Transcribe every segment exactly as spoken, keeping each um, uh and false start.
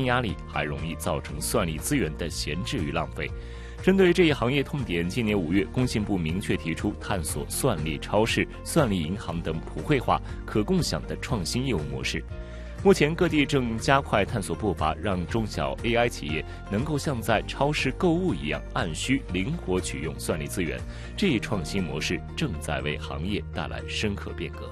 压力，还容易造成算力资源的闲置与浪费。针对这一行业痛点，今年五月，工信部明确提出探索算力超市、算力银行等普惠化、可共享的创新业务模式。目前，各地正加快探索步伐，让中小 A I 企业能够像在超市购物一样，按需灵活取用算力资源。这一创新模式正在为行业带来深刻变革。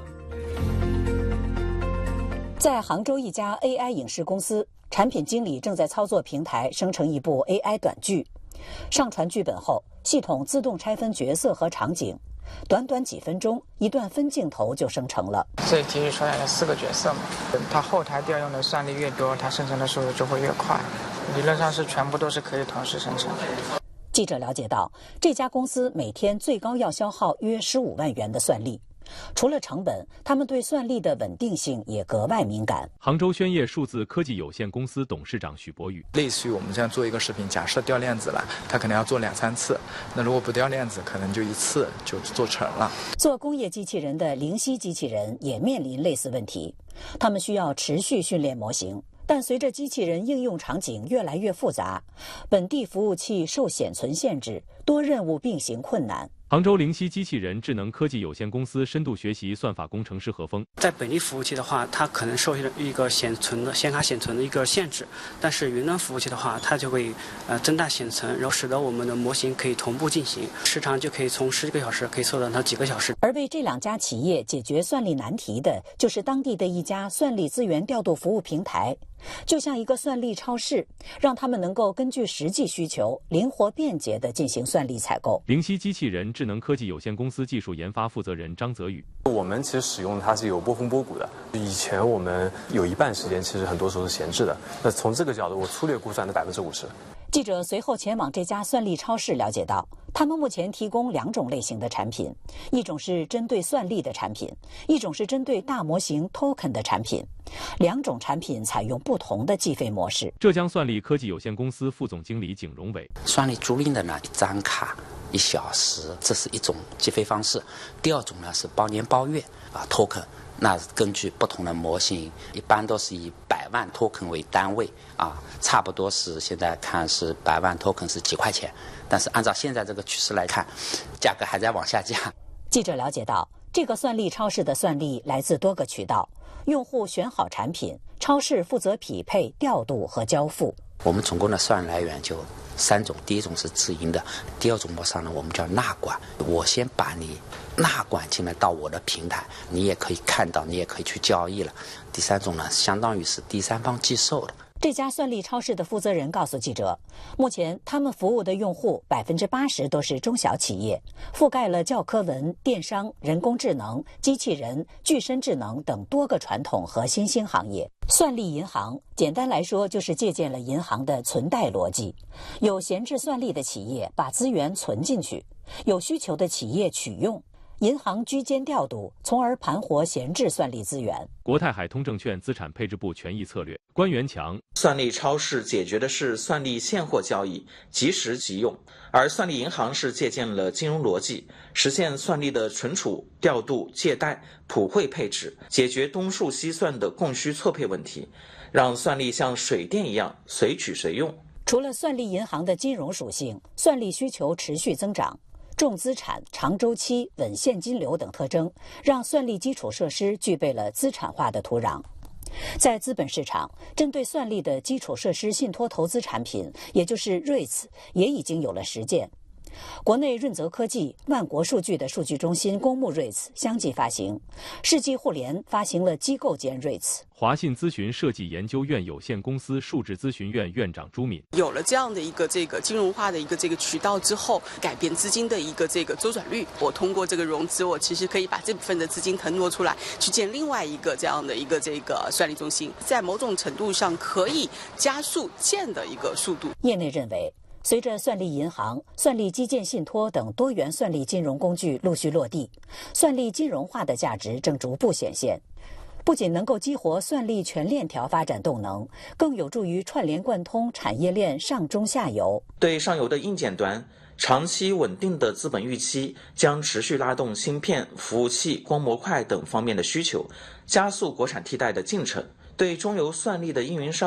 在杭州一家 A I 影视公司，产品经理正在操作平台生成一部 A I 短剧。上传剧本后，系统自动拆分角色和场景，短短几分钟，一段分镜头就生成了。 这提取出来了四个角色嘛，它后台调用的算力越多，它生成的速度就会越快。理论上是全部都是可以同时生成的。 记者了解到，这家公司每天最高要消耗约十五万元的算力。除了成本，他们对算力的稳定性也格外敏感。 杭州宣业数字科技有限公司董事长许博宇： 类似于我们现在做一个视频，假设掉链子了，它可能要做两三次，那如果不掉链子，可能就一次就做成了。 做工业机器人的灵犀机器人也面临类似问题，他们需要持续训练模型。但随着机器人应用场景越来越复杂，本地服务器受显存限制，多任务并行困难。 杭州灵犀机器人智能科技有限公司深度学习算法工程师何峰： 在本地服务器的话，它可能受一个显存的显卡显存的一个限制，但是云端服务器的话，它就会呃增大显存，然后使得我们的模型可以同步进行，时长就可以从十个小时可以缩短到几个小时。 而为这两家企业解决算力难题的，就是当地的一家算力资源调度服务平台。就像一个算力超市，让他们能够根据实际需求，灵活便捷地进行算力采购。 灵犀机器人智能科技有限公司技术研发负责人张泽宇： 我们其实使用它是有波峰波谷的，以前我们有一半时间其实很多时候是闲置的。那从这个角度，我粗略估算的百分之五十。 记者随后前往这家算力超市，了解到他们目前提供两种类型的产品，一种是针对算力的产品，一种是针对大模型 token 的产品。两种产品采用不同的计费模式。 浙江算力科技有限公司副总经理景荣伟： 算力租赁的呢，一张卡一小时，这是一种计费方式。第二种呢是包年包月啊 token。那根据不同的模型，一般都是以百万 token 为单位啊，差不多是现在看是百万 token 是几块钱，但是按照现在这个趋势来看，价格还在往下降。 记者了解到，这个算力超市的算力来自多个渠道，用户选好产品，超市负责匹配、调度和交付。 我们总共的算力来源就三种，第一种是自营的，第二种模式呢我们叫纳管，我先把你纳管进来到我的平台，你也可以看到，你也可以去交易了。第三种呢，相当于是第三方寄售的。 这家算力超市的负责人告诉记者，目前他们服务的用户百分之八十都是中小企业，覆盖了教科文、电商、人工智能、机器人、具身智能等多个传统和新兴行业。算力银行简单来说就是借鉴了银行的存贷逻辑，有闲置算力的企业把资源存进去，有需求的企业取用，银行居间调度，从而盘活闲置算力资源。 国泰海通证券资产配置部权益策略关元强： 算力超市解决的是算力现货交易，即时即用，而算力银行是借鉴了金融逻辑，实现算力的存储、调度、借贷、普惠配置，解决东数西算的供需错配问题，让算力像水电一样随取随用。 除了算力银行的金融属性，算力需求持续增长。重资产、长周期、稳现金流等特征，让算力基础设施具备了资产化的土壤。在资本市场，针对算力的基础设施信托投资产品，也就是 REITs， 也已经有了实践。国内润泽科技、万国数据的数据中心公募 REITs 相继发行，世纪互联发行了机构间 REITs。 华信咨询设计研究院有限公司数字咨询院院长朱敏： 有了这样的一个这个金融化的一个这个渠道之后，改变资金的一个这个周转率，我通过这个融资，我其实可以把这部分的资金腾挪出来，去建另外一个这样的一个这个算力中心，在某种程度上可以加速建的一个速度。 业内认为，随着算力银行、算力基建信托等多元算力金融工具陆续落地，算力金融化的价值正逐步显现。不仅能够激活算力全链条发展动能，更有助于串联贯通产业链上中下游。 对上游的硬件端，长期稳定的资本预期将持续拉动芯片、服务器、光模块等方面的需求，加速国产替代的进程。对中游算力的运营商，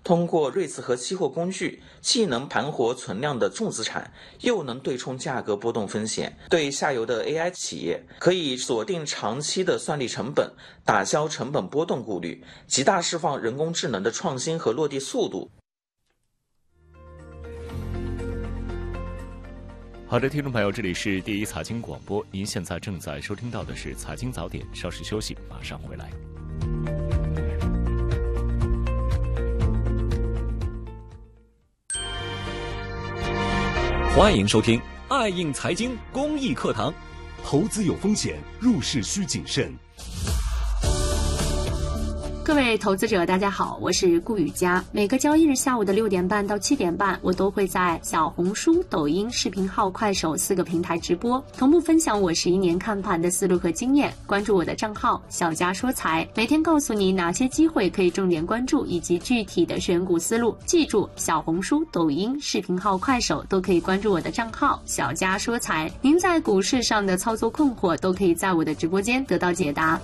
通过瑞慈和期货工具，既能盘活存量的重资产，又能对冲价格波动风险，对下游的 A I 企业可以锁定长期的算力成本，打消成本波动顾虑，极大释放人工智能的创新和落地速度。 好的，听众朋友，这里是第一财经广播，您现在正在收听到的是财经早点，稍事休息，马上回来。 欢迎收听爱映财经公益课堂。 投资有风险，入市需谨慎。 各位投资者大家好，我是顾雨佳。每个交易日下午的六点半到七点半，我都会在小红书、抖音、视频号、快手四个平台直播，同步分享我十一年看盘的思路和经验。关注我的账号小佳说财，每天告诉你哪些机会可以重点关注，以及具体的选股思路。记住，小红书、抖音、视频号、快手都可以关注我的账号小佳说财。您在股市上的操作困惑，都可以在我的直播间得到解答。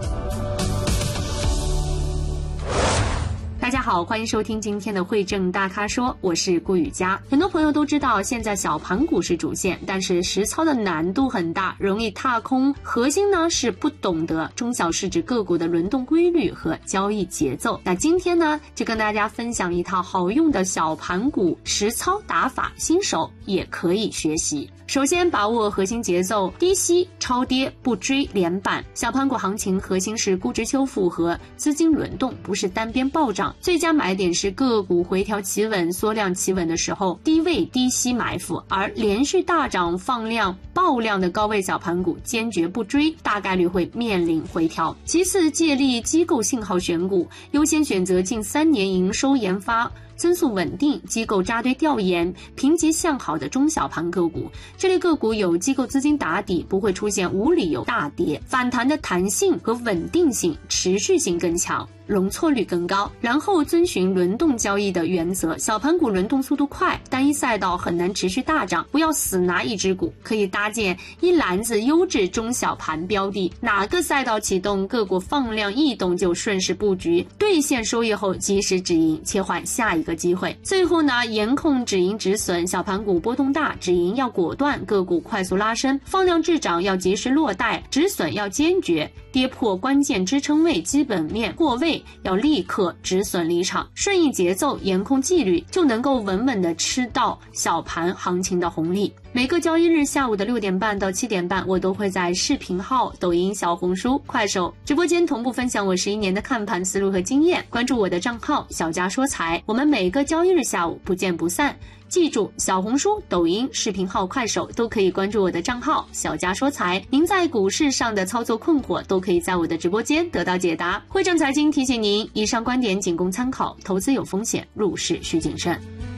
大家好，欢迎收听今天的汇证大咖说，我是顾雨佳。很多朋友都知道，现在小盘股是主线，但是实操的难度很大，容易踏空。核心呢是不懂得中小市值个股的轮动规律和交易节奏。那今天呢，就跟大家分享一套好用的小盘股实操打法，新手也可以学习。首先把握核心节奏，低吸超跌不追连板。小盘股行情核心是估值修复和资金轮动，不是单边暴涨。最佳买点是个股回调企稳、缩量企稳的时候，低位低吸埋伏，而连续大涨放量爆量的高位小盘股坚决不追，大概率会面临回调。其次，借力机构信号选股，优先选择近三年营收研发增速稳定、机构扎堆调研、评级向好的中小盘个股。这类个股有机构资金打底，不会出现无理由大跌，反弹的弹性和稳定性、持续性更强，容错率更高。然后遵循轮动交易的原则，小盘股轮动速度快，单一赛道很难持续大涨，不要死拿一只股，可以搭建一篮子优质中小盘标的，哪个赛道启动，个股放量异动就顺势布局，兑现收益后及时止盈，切换下一个机会。最后呢，严控止盈止损，小盘股波动大，止盈要果断，个股快速拉升，放量滞涨要及时落袋，止损要坚决，跌破关键支撑位、基本面过位要立刻止损离场，顺应节奏，严控纪律，就能够稳稳地吃到小盘行情的红利。每个交易日下午的六点半到七点半，我都会在视频号、抖音、小红书、快手直播间同步分享我十一年的看盘思路和经验。关注我的账号小佳说财，我们每个交易日下午不见不散。记住，小红书、抖音、视频号、快手都可以关注我的账号小佳说财。您在股市上的操作困惑，都可以在我的直播间得到解答。汇证财经提醒您，以上观点仅供参考，投资有风险，入市需谨慎。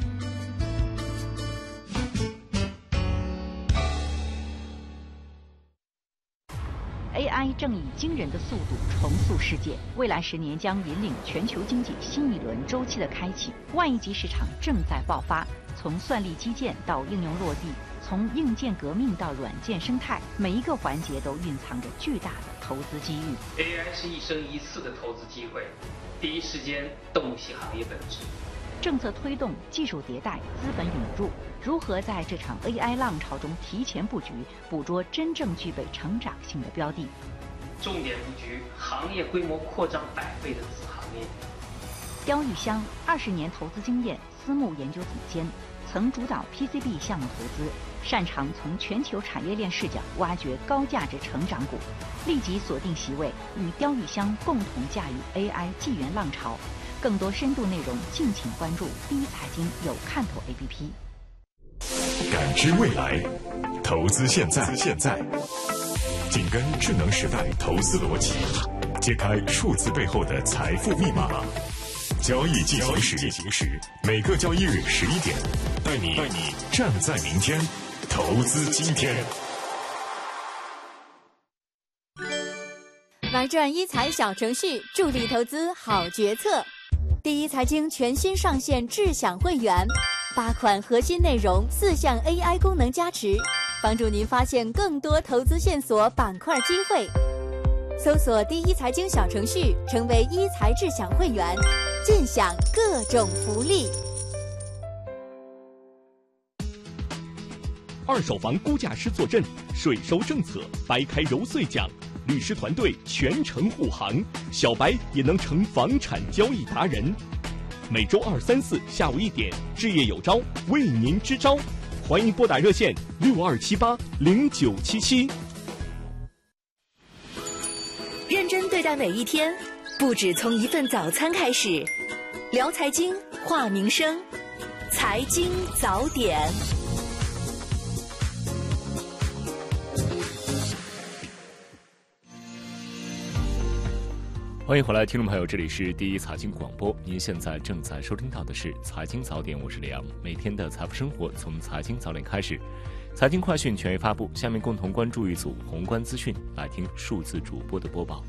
A I 正以惊人的速度重塑世界，未来十年将引领全球经济新一轮周期的开启。万亿级市场正在爆发，从算力基建到应用落地，从硬件革命到软件生态，每一个环节都蕴藏着巨大的投资机遇。 A I 是一生一次的投资机会，第一时间洞悉行业本质。 政策推动、技术迭代、资本涌入，如何在这场 A I 浪潮中提前布局，捕捉真正具备成长性的标的？ 重点布局行业规模扩张百倍的子行业。 刁玉香二十年投资经验，私募研究总监，曾主导 P C B 项目投资，擅长从全球产业链视角挖掘高价值成长股。立即锁定席位，与刁玉香共同驾驭 A I 纪元浪潮。更多深度内容，敬请关注第一财经有看头 A P P。 感知未来，投资现在，现在紧跟智能时代投资逻辑，揭开数字背后的财富密码。交易进行时，每个交易日十一点，带你带你站在明天，投资今天。 玩转一财小程序，助力投资好决策。第一财经全新上线智享会员，八款核心内容，四项 A I 功能加持，帮助您发现更多投资线索、板块机会。 搜索第一财经小程序，成为一财智享会员，尽享各种福利。 二手房估价师坐镇，税收政策掰开揉碎讲，律师团队全程护航，小白也能成房产交易达人。每周二、三、四下午一点，置业有招为您支招，欢迎拨打热线六二七八零九七七。 认真对待每一天，不止从一份早餐开始。聊财经，话民生，财经早点。 欢迎回来，听众朋友，这里是第一财经广播，您现在正在收听到的是财经早点，我是李阳。每天的财富生活从财经早点开始，财经快讯全域发布，下面共同关注一组宏观资讯，来听数字主播的播报。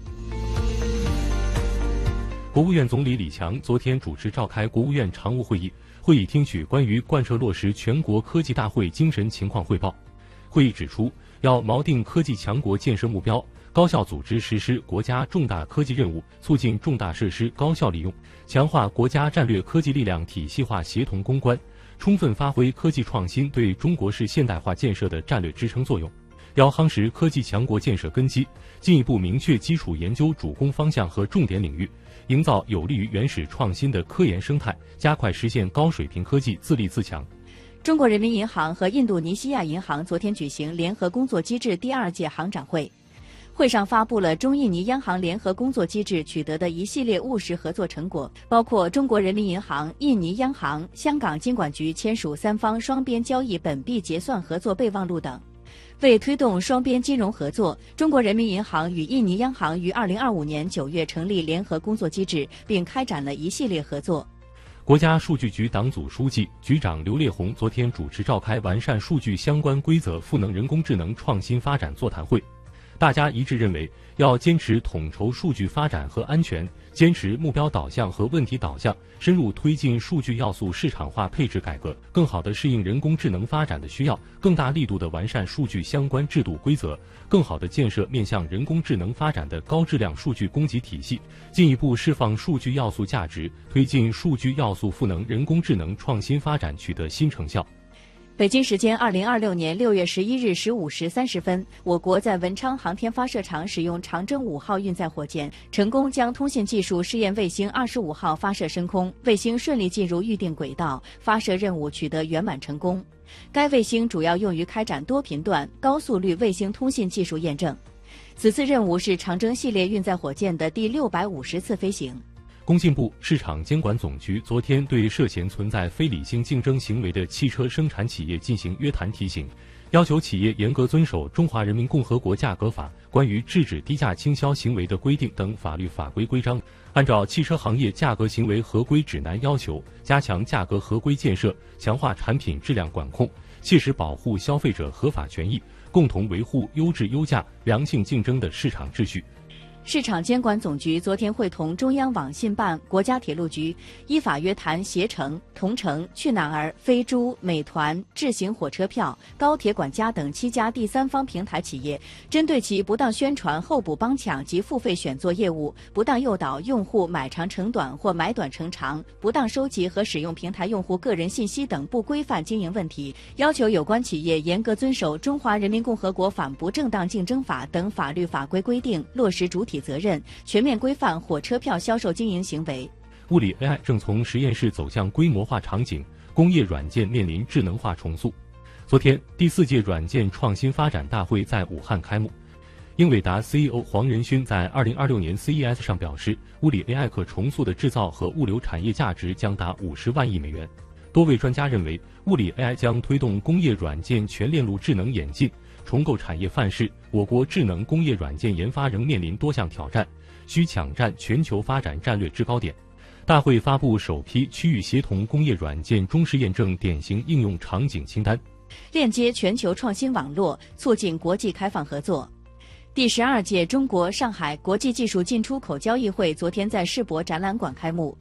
国务院总理李强昨天主持召开国务院常务会议，会议听取关于贯彻落实全国科技大会精神情况汇报。会议指出，要锚定科技强国建设目标，高效组织实施国家重大科技任务，促进重大设施高效利用，强化国家战略科技力量体系化协同攻关，充分发挥科技创新对中国式现代化建设的战略支撑作用。要夯实科技强国建设根基，进一步明确基础研究主攻方向和重点领域，营造有利于原始创新的科研生态，加快实现高水平科技自立自强。 中国人民银行和印度尼西亚银行昨天举行联合工作机制第二届行长会。会上发布了中印尼央行联合工作机制取得的一系列务实合作成果，包括中国人民银行、印尼央行、香港金管局签署三方双边交易本币结算合作备忘录等。为推动双边金融合作，中国人民银行与印尼央行于二零二五年九月成立联合工作机制，并开展了一系列合作。 国家数据局党组书记、局长刘烈宏昨天主持召开完善数据相关规则赋能人工智能创新发展座谈会。大家一致认为，要坚持统筹数据发展和安全，坚持目标导向和问题导向，深入推进数据要素市场化配置改革，更好地适应人工智能发展的需要，更大力度地完善数据相关制度规则，更好地建设面向人工智能发展的高质量数据供给体系，进一步释放数据要素价值，推进数据要素赋能人工智能创新发展取得新成效。 北京时间二零二六年六月十一日十五时三十分，我国在文昌航天发射场使用长征五号运载火箭，成功将通信技术试验卫星二十五号发射升空，卫星顺利进入预定轨道，发射任务取得圆满成功。该卫星主要用于开展多频段、高速率卫星通信技术验证。此次任务是长征系列运载火箭的第六百五十次飞行。 工信部市场监管总局昨天对涉嫌存在非理性竞争行为的汽车生产企业进行约谈提醒，要求企业严格遵守《中华人民共和国价格法》关于制止低价倾销行为的规定等法律法规规章，按照汽车行业价格行为合规指南要求，加强价格合规建设，强化产品质量管控，切实保护消费者合法权益，共同维护优质优价、良性竞争的市场秩序。 市场监管总局昨天会同中央网信办、国家铁路局依法约谈携程、同程、去哪儿、飞猪、美团、智行火车票、高铁管家等七家第三方平台企业，针对其不当宣传、候补帮抢及付费选座业务，不当诱导用户买长乘短或买短乘长，不当收集和使用平台用户个人信息等不规范经营问题，要求有关企业严格遵守《中华人民共和国反不正当竞争法》等法律法规规定，落实主体责任，全面规范火车票销售经营行为。 物理 A I 正从实验室走向规模化场景，工业软件面临智能化重塑。昨天，第四届软件创新发展大会在武汉开幕。英伟达 C E O 黄仁勋在二零二六年 C E S 上表示，物理 A I 可重塑的制造和物流产业价值将达五十万亿美元。多位专家认为，物理 A I 将推动工业软件全链路智能演进，重构产业范式。我国智能工业软件研发仍面临多项挑战，需抢占全球发展战略制高点。大会发布首批区域协同工业软件中试验证典型应用场景清单， 链接全球创新网络，促进国际开放合作。第十二届中国上海国际技术进出口交易会昨天在世博展览馆开幕。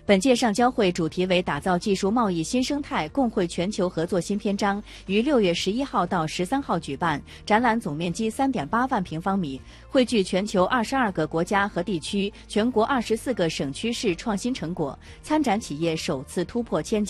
本届上交会主题为打造技术贸易新生态，共绘全球合作新篇章，于六月十一号到十三号举办。展览总面积三点八万平方米，汇聚全球二十二个国家和地区、全国二十四个省区市创新成果。参展企业首次突破千家。